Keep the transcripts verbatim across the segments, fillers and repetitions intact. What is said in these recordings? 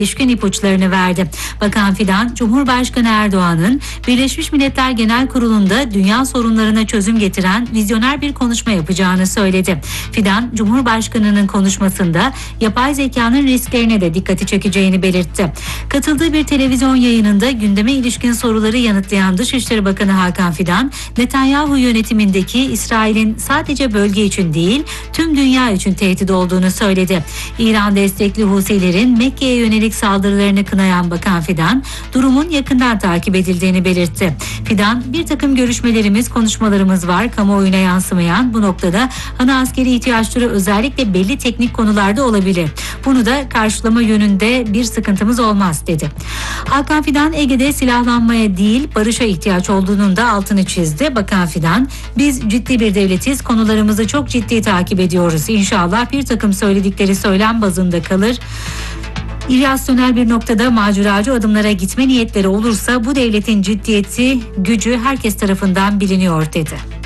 ilişkin ipuçlarını verdi. Bakan Fidan, Cumhurbaşkanı Erdoğan'ın Birleşmiş Milletler Genel Kurulu'nda dünya sorunlarına çözüm getiren vizyoner bir konuşma yapacağını söyledi. Fidan, Cumhurbaşkanı'nın konuşmasında yapay zekanın risklerine de dikkati çekeceğini belirtti. Katıldığı bir televizyon yayınında gündeme ilişkin soruları yanıtlayan Dışişleri Bakanı Hakan Fidan, Netanyahu yönetimindeki İsrail'in sadece bölge için değil, tüm dünya için tehdit olduğunu söyledi. İran destekli Husilerin Mekke'ye yönelik saldırılarını kınayan Bakan Fidan, durumun yakından takip edildiğini belirtti. Fidan, bir takım görüşmelerimiz, konuşmalarımız var, kamuoyuna yansımayan. Bu noktada ana askeri ihtiyaçları özellikle belli teknik konularda olabilir. Bunu da karşılama yönünde bir sıkıntımız olmaz dedi. Hakan Fidan, Ege'de silahlanmaya değil barışa ihtiyaç olduğunun da altını çizdi. Bakan Fidan, biz ciddi bir devletiz, konularımızı çok ciddi takip ediyoruz. İnşallah bir takım söyledikleri söylem bazında kalır. İrrasyonel bir noktada maceracı adımlara gitme niyetleri olursa bu devletin ciddiyeti, gücü herkes tarafından biliniyor dedi.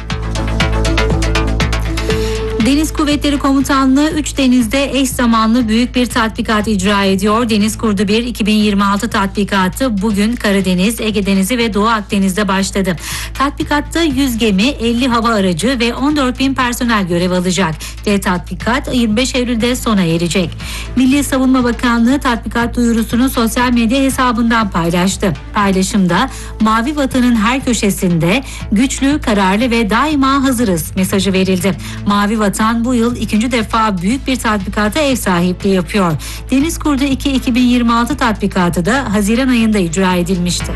Deniz Kuvvetleri Komutanlığı üç denizde eş zamanlı büyük bir tatbikat icra ediyor. Deniz Kurdu bir iki bin yirmi altı tatbikatı bugün Karadeniz, Ege Denizi ve Doğu Akdeniz'de başladı. Tatbikatta yüz gemi, elli hava aracı ve on dört bin personel görev alacak ve tatbikat yirmi beş Eylül'de sona erecek. Milli Savunma Bakanlığı tatbikat duyurusunu sosyal medya hesabından paylaştı. Paylaşımda Mavi Vatan'ın her köşesinde güçlü, kararlı ve daima hazırız mesajı verildi. Mavi Vatan bu yıl ikinci defa büyük bir tatbikata ev sahipliği yapıyor. Deniz Kurdu iki iki bin yirmi altı tatbikatı da Haziran ayında icra edilmişti.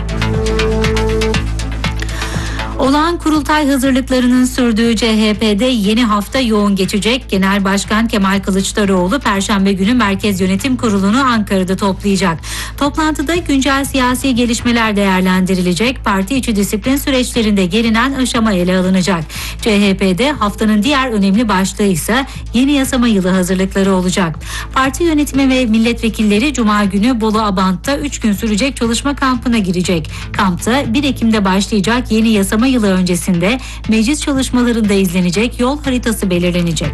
Olağan kurultay hazırlıklarının sürdüğü C H P'de yeni hafta yoğun geçecek. Genel Başkan Kemal Kılıçdaroğlu Perşembe günü Merkez Yönetim Kurulu'nu Ankara'da toplayacak. Toplantıda güncel siyasi gelişmeler değerlendirilecek. Parti içi disiplin süreçlerinde gelinen aşama ele alınacak. C H P'de haftanın diğer önemli başlığı ise yeni yasama yılı hazırlıkları olacak. Parti yönetimi ve milletvekilleri Cuma günü Bolu Abant'ta üç gün sürecek çalışma kampına girecek. Kampta bir Ekim'de başlayacak yeni yasama yılı öncesinde meclis çalışmalarında izlenecek yol haritası belirlenecek.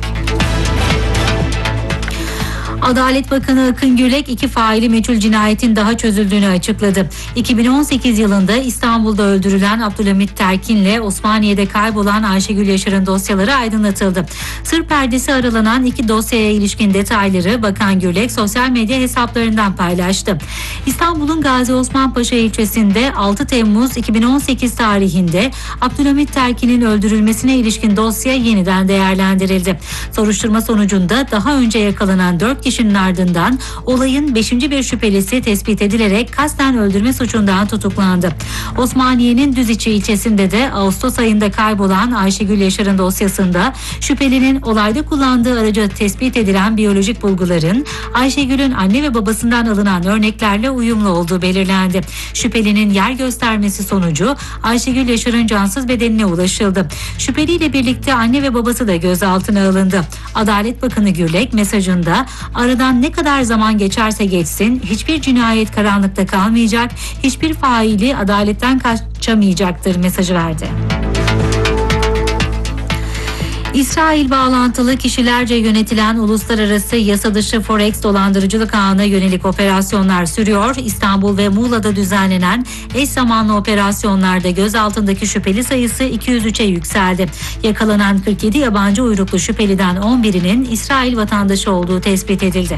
Adalet Bakanı Akın Gürlek iki faili meçhul cinayetin daha çözüldüğünü açıkladı. iki bin on sekiz yılında İstanbul'da öldürülen Abdülhamit Terkin'le Osmaniye'de kaybolan Ayşegül Yaşar'ın dosyaları aydınlatıldı. Sır perdesi aralanan iki dosyaya ilişkin detayları Bakan Gürlek sosyal medya hesaplarından paylaştı. İstanbul'un Gazi Osman Paşa ilçesinde altı Temmuz iki bin on sekiz tarihinde Abdülhamit Terkin'in öldürülmesine ilişkin dosya yeniden değerlendirildi. Soruşturma sonucunda daha önce yakalanan dört kişinin ardından olayın beşinci bir şüphelisi tespit edilerek kasten öldürme suçundan tutuklandı. Osmaniye'nin Düziçi ilçesinde de Ağustos ayında kaybolan Ayşegül Yaşar'ın dosyasında şüphelinin olayda kullandığı araca tespit edilen biyolojik bulguların Ayşegül'ün anne ve babasından alınan örneklerle uyumlu olduğu belirlendi. Şüphelinin yer göstermesi sonucu Ayşegül Yaşar'ın cansız bedenine ulaşıldı. Şüpheliyle birlikte anne ve babası da gözaltına alındı. Adalet Bakanı Gürlek mesajında aradan ne kadar zaman geçerse geçsin hiçbir cinayet karanlıkta kalmayacak, hiçbir faili adaletten kaçamayacaktır mesajı verdi. İsrail bağlantılı kişilerce yönetilen uluslararası yasa dışı Forex dolandırıcılık ağına yönelik operasyonlar sürüyor. İstanbul ve Muğla'da düzenlenen eş zamanlı operasyonlarda gözaltındaki şüpheli sayısı iki yüz üçe yükseldi. Yakalanan kırk yedi yabancı uyruklu şüpheliden on birinin İsrail vatandaşı olduğu tespit edildi.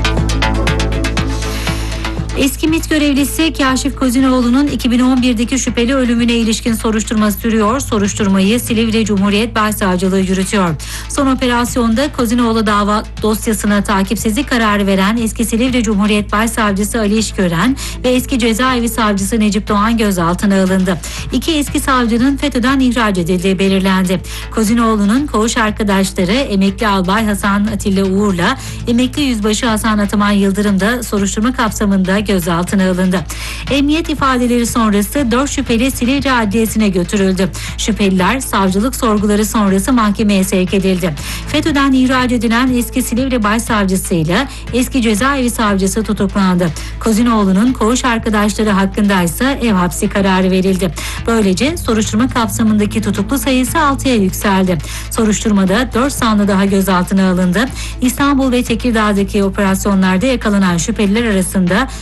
Eski MİT görevlisi Kaşif Kozinoğlu'nun iki bin on birdeki şüpheli ölümüne ilişkin soruşturma sürüyor. Soruşturmayı Silivri Cumhuriyet Başsavcılığı yürütüyor. Son operasyonda Kozinoğlu dava dosyasına takipsizlik kararı veren eski Silivri Cumhuriyet Başsavcısı Ali İşgören ve eski Cezaevi Savcısı Necip Doğan gözaltına alındı. İki eski savcının FETÖ'den ihraç edildiği belirlendi. Kozinoğlu'nun koğuş arkadaşları emekli albay Hasan Atilla Uğur'la emekli yüzbaşı Hasan Ataman Yıldırım da soruşturma kapsamında gözaltına alındı. Emniyet ifadeleri sonrası dört şüpheli Silivri Adliyesi'ne götürüldü. Şüpheliler savcılık sorguları sonrası mahkemeye sevk edildi. FETÖ'den ihraç edilen eski Silivri Başsavcısı ile eski cezaevi savcısı tutuklandı. Kozinoğlu'nun koğuş arkadaşları hakkında ise ev hapsi kararı verildi. Böylece soruşturma kapsamındaki tutuklu sayısı altıya yükseldi. Soruşturmada dört sanlı daha gözaltına alındı. İstanbul ve Tekirdağ'daki operasyonlarda yakalanan şüpheliler arasında